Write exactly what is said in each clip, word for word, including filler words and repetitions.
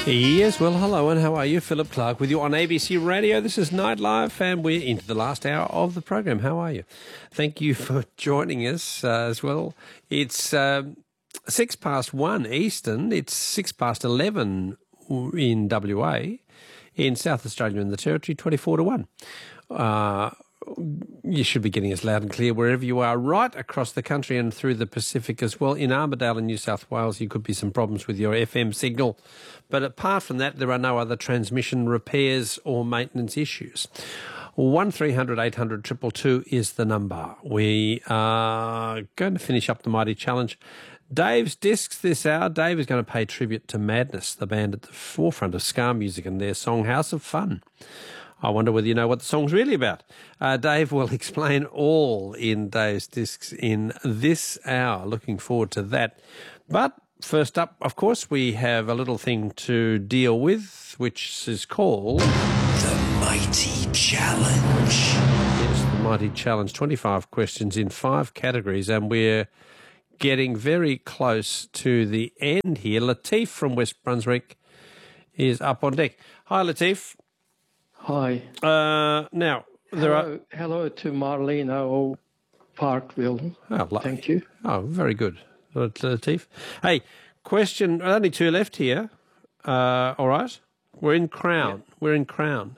Yes, well, hello and how are you? Philip Clark with you on A B C Radio. This is Nightlife and we're into the last hour of the program. How are you? Thank you for joining us uh, as well. It's um, six past one Eastern. It's six past eleven in W A. In South Australia and the Territory, twenty-four to one. Uh, you should be getting us loud and clear wherever you are, right across the country and through the Pacific as well. In Armidale in New South Wales, you could be some problems with your F M signal. But apart from that, there are no other transmission repairs or maintenance issues. one three hundred eight hundred two two two is the number. We are going to finish up the Mighty Challenge. Dave's Discs this hour. Dave is going to pay tribute to Madness, the band at the forefront of ska music and their song House of Fun. I wonder whether you know what the song's really about. Uh, Dave will explain all in Dave's Discs in this hour. Looking forward to that. But first up, of course, we have a little thing to deal with, which is called... The Mighty Challenge. Yes, the Mighty Challenge. twenty-five questions in five categories, and we're getting very close to the end here. Latif from West Brunswick is up on deck. Hi, Latif. Hi. Uh, now, there hello, are... hello to Marlena Parkville. Oh, lo- Thank you. Oh, very good, Latif. Hey, question, only two left here. Uh, all right. We're in Crown. Yeah. We're in Crown.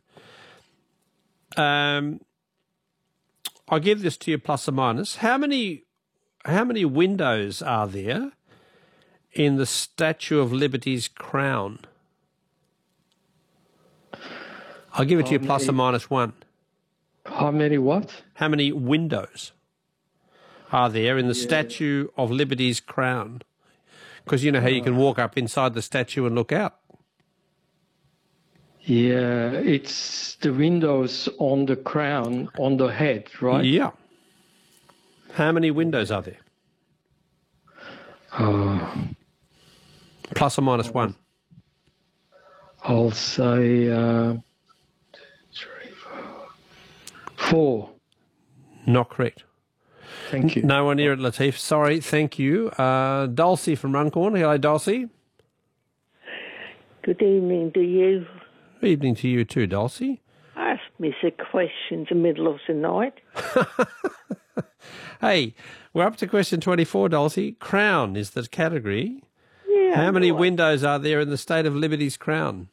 Um, I'll give this to you plus or minus. How many, how many windows are there in the Statue of Liberty's crown? I'll give it how to you many, plus or minus one. How many what? How many windows are there in the yeah. Statue of Liberty's crown? Because you know how you can walk up inside the statue and look out. Yeah, it's the windows on the crown, on the head, right? Yeah. How many windows are there? Uh, plus or minus one. I'll say... Uh, Four. Not correct. Thank you. No one here at Latif. Sorry, thank you. Uh, Dulcie from Runcorn. Hello, Dulcie. Good evening to you. Good evening to you too, Dulcie. Ask me the questions in the middle of the night. Hey, we're up to question twenty-four, Dulcie. Crown is the category. Yeah. How many right. windows are there in the State of Liberty's crown?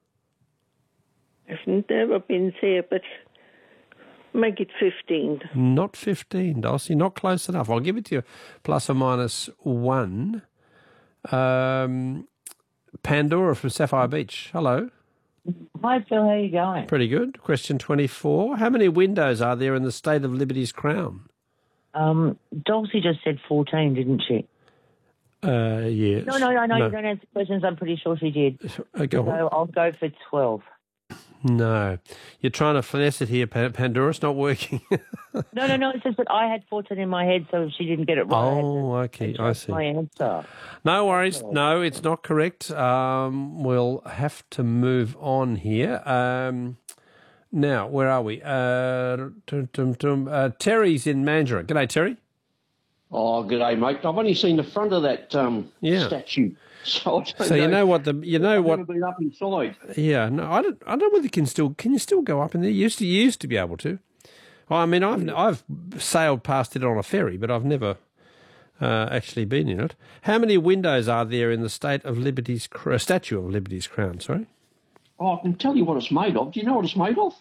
I've never been there, but... Make it fifteen. Not fifteen, Dulcie. Not close enough. I'll give it to you plus or minus one. Um, Pandora from Sapphire Beach. Hello. Hi, Phil. How are you going? Pretty good. Question twenty-four. How many windows are there in the State of Liberty's crown? Um, Dulcie just said fourteen, didn't she? Uh, yes. No, no, no, no. You don't answer questions. I'm pretty sure she did. Uh, go on. So I'll go for twelve. No. You're trying to finesse it here, Pandora. It's not working. no, no, no. It's just that I had fourteen in my head, so if she didn't get it right, oh, I okay. I see. my answer. No worries. No, it's not correct. Um, we'll have to move on here. Um, now, where are we? Uh, tum, tum, tum, uh, Terry's in Mandurah. G'day, Terry. Oh, g'day, mate. I've only seen the front of that um, yeah. statue. So, so you know what the you know I've what never been up inside. Yeah, no, I don't. I don't know whether you can still can you still go up in there. You used to you used to be able to. I mean, I've I've sailed past it on a ferry, but I've never uh, actually been in it. How many windows are there in the State of Liberty's uh, Statue of Liberty's crown? Sorry. Oh, I can tell you what it's made of. Do you know what it's made of?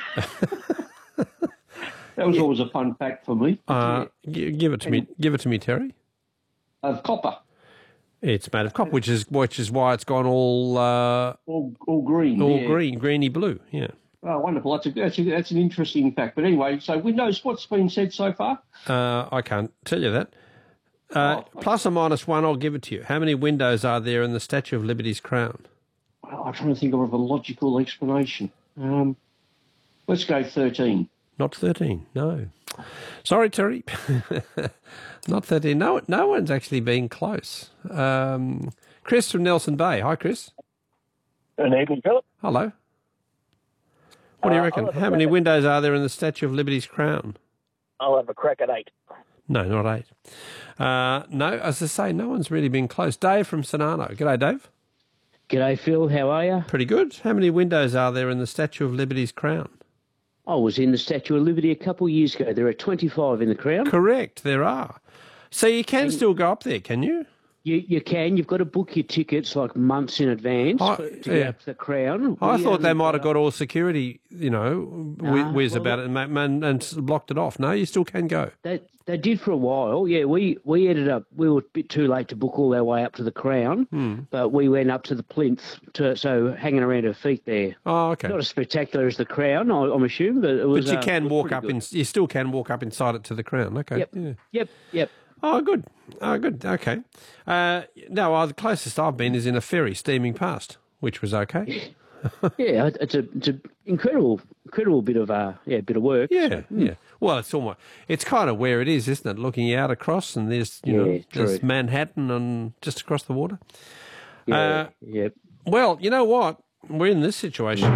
That was yeah. always a fun fact for me. Uh, yeah. Give it to me. Give it to me, Terry. Of copper. It's made of copper, which is which is why it's gone all uh, all all green, all yeah. green, greeny blue. Yeah. Oh, wonderful! That's a, that's a that's an interesting fact. But anyway, so Windows, what's been said so far? Uh, I can't tell you that. Uh, oh, okay. Plus or minus one, I'll give it to you. How many windows are there in the Statue of Liberty's crown? Well, I'm trying to think of a logical explanation. Um, let's go thirteen. Not thirteen, no. Sorry, Terry. Not thirteen. No, no one's actually been close. Um, Chris from Nelson Bay. Hi, Chris. Good evening, Philip. Hello. What do you Uh, reckon? I'll have a How many crack at- windows are there in the Statue of Liberty's crown? I'll have a crack at eight. No, not eight. Uh, no, as I say, no one's really been close. Dave from Sonano. G'day, Dave. G'day, Phil. How are you? Pretty good. How many windows are there in the Statue of Liberty's crown? I was in the Statue of Liberty a couple of years ago. There are twenty-five in the crown. Correct, there are. So you can And- still go up there, can you? You you can. You've got to book your tickets like months in advance I- to yeah. go up to the crown. I We thought they only might have got got all security, you know, whi- Nah, whiz well, about it and, ma- and, and blocked it off. No, you still can go. They they did for a while. Yeah, we, we ended up we were a bit too late to book all our way up to the crown, Hmm. but we went up to the plinth to so hanging around her feet there. Oh, okay. Not as spectacular as the crown, I, I'm assuming, but it was. But you uh, can it was walk pretty up good. in. You still can walk up inside it to the crown. Okay. Yep. Yeah. Yep. Yep. Oh, good. Oh, good. Okay. Uh, no, well, the closest I've been is in a ferry steaming past, which was okay. Yeah, it's a it's an incredible incredible bit of uh yeah bit of work. Yeah, yeah. Well, it's almost it's kind of where it is, isn't it? Looking out across, and there's you know Yeah, there's true. Manhattan and just across the water. Yeah. Uh, Yep. Well, you know what? We're in this situation.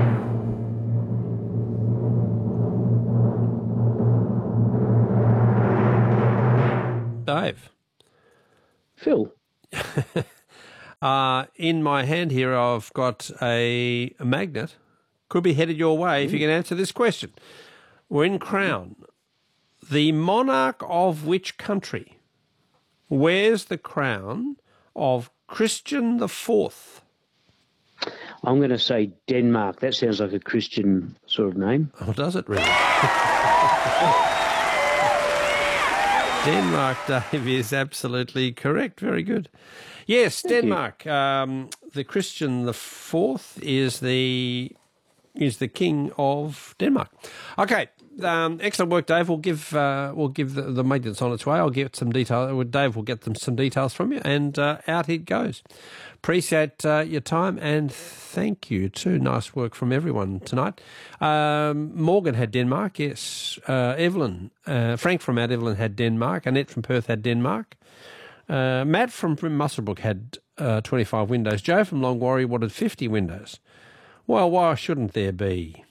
Dave. Phil. Uh, in my hand here, I've got a, a magnet. Could be headed your way if you can answer this question. We're in Crown. The monarch of which country wears the crown of Christian the Fourth? I'm going to say Denmark. That sounds like a Christian sort of name. Oh, does it really? Denmark, Dave, is absolutely correct. Very good. Yes, Denmark. Um, the Christian the Fourth is the is the king of Denmark. Okay, um, excellent work, Dave. We'll give uh, we'll give the, the maintenance on its way. I'll get some detail. Dave will get them some details from you, and uh, out it goes. Appreciate uh, your time, and thank you too. Nice work from everyone tonight. Um, Morgan had Denmark, yes. Uh, Evelyn, uh, Frank from Mount Evelyn had Denmark. Annette from Perth had Denmark. Uh, Matt from Muswellbrook had uh, twenty-five windows. Joe from Long Warrior wanted fifty windows. Well, why shouldn't there be?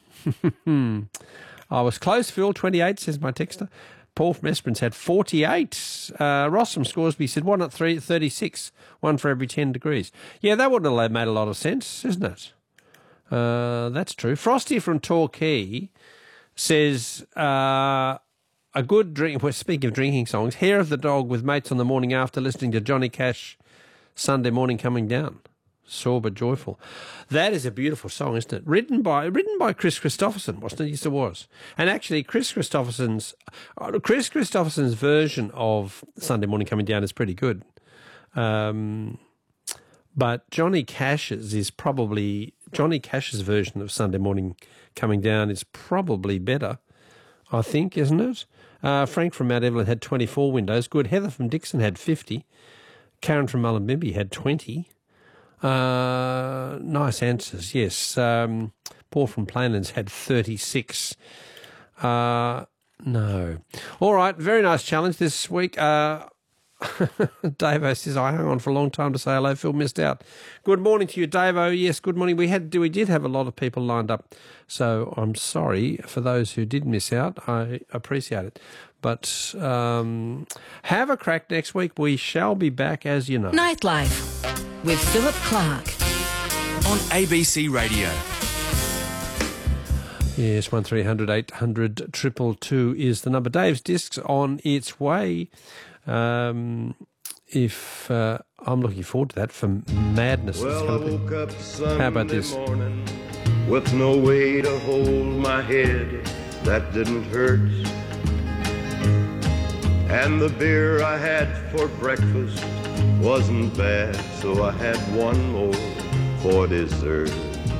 I was close, Phil, twenty-eight, says my texter. Paul from Esperance had forty-eight. Uh, Ross from Scoresby said one at three, thirty-six, one for every ten degrees. Yeah, that wouldn't have made a lot of sense, isn't it? Uh, that's true. Frosty from Torquay says... Uh, A good drink, well, speaking of drinking songs, Hair of the Dog with mates on the morning after listening to Johnny Cash, Sunday Morning Coming Down. Sore but joyful. That is a beautiful song, isn't it? Written by written by Chris Christopherson, wasn't it? Yes, it was. And actually, Chris Christopherson's uh, Chris Christopherson's version of Sunday Morning Coming Down is pretty good. Um, but Johnny Cash's is probably Johnny Cash's version of Sunday Morning Coming Down is probably better, I think, isn't it? Uh, Frank from Mount Evelyn had twenty-four windows. Good. Heather from Dixon had fifty. Karen from Mullumbimby had twenty. Uh, nice answers, yes. Um, Paul from Plainlands had thirty-six. Uh, no. All right, very nice challenge this week. Uh, Davo says, I hung on for a long time to say hello. Phil missed out. Good morning to you, Davo. Yes, good morning. We had we did have a lot of people lined up, so I'm sorry for those who did miss out. I appreciate it. But um, have a crack next week. We shall be back, as you know. Nightlife with Philip Clark on A B C Radio. Yes, one three hundred eight hundred two two two is the number. Dave's Discs on its way. Um, if uh, I'm looking forward to that for madness. It's Well, I gonna be. woke up Sunday How about this? morning with no way to hold my head that didn't hurt. And the beer I had for breakfast wasn't bad, so I had one more for dessert.